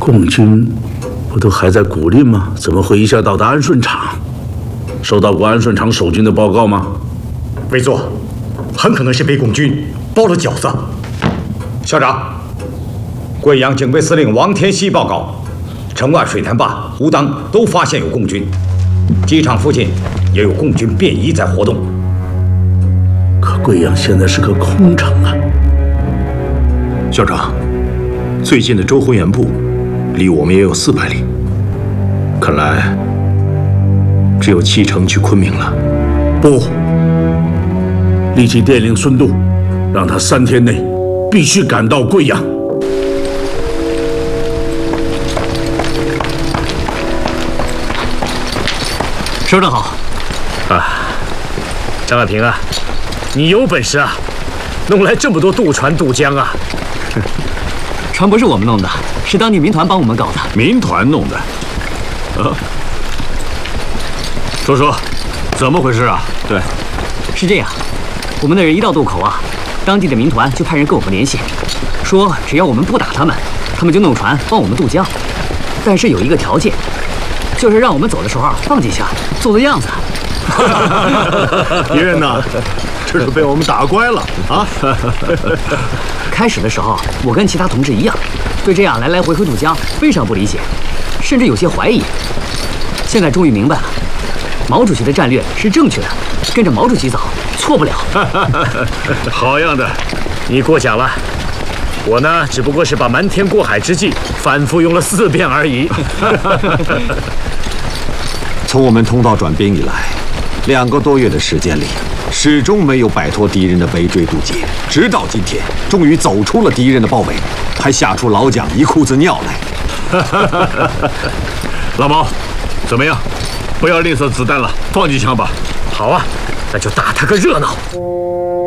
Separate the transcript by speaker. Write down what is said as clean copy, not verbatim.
Speaker 1: 共军不都还在古蔺吗？怎么会一下到达安顺场？收到过安顺场守军的报告吗？
Speaker 2: 委座，很可能是被共军包了饺子。校长，贵阳警备司令王天锡报告，城外水潭坝、湖当都发现有共军，机场附近也有共军便衣在活动。
Speaker 1: 可贵阳现在是个空城啊！
Speaker 3: 校长，最近的周浑岩部离我们也有400里，看来只有启程去昆明了。
Speaker 1: 不，立即电令孙度，让他3天内必须赶到贵阳。
Speaker 4: 首长好。张爱萍啊，你有本事啊，弄来这么多渡船渡江啊！
Speaker 5: 船不是我们弄的，是当地民团帮我们搞的。
Speaker 3: 民团弄的？说说，怎么回事啊？对，
Speaker 5: 是这样，我们的人一到渡口啊，当地的民团就派人跟我们联系，说只要我们不打他们，他们就弄船帮我们渡江。但是有一个条件，就是让我们走的时候放几下，做做样子。
Speaker 3: 敌人呐，这是被我们打乖了啊！
Speaker 5: 开始的时候，我跟其他同志一样，对这样来来回回渡江非常不理解，甚至有些怀疑。现在终于明白了，毛主席的战略是正确的，跟着毛主席走，错不了。
Speaker 4: 好样的，你过奖了。我呢，只不过是把瞒天过海之计反复用了4遍而已。
Speaker 6: 从我们通道转兵以来，2个多月的时间里，始终没有摆脱敌人的围追堵截，直到今天，终于走出了敌人的包围，还吓出老蒋一裤子尿来。
Speaker 3: 老毛，怎么样？不要吝啬子弹了，放几枪吧。
Speaker 4: 好啊，那就打他个热闹。